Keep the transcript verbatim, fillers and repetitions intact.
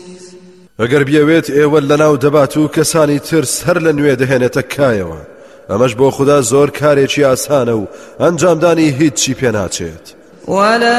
ئەگەر بیەوێت ئێوە لەناو دەبات و کەسانی ترس هەر لە نوێ دەهێنێتە کایەوە، ئەمەش بۆ خوددا زۆر کارێکی ئاسانە و ئەنجامدانی هیچی پێ ناچێت. ولا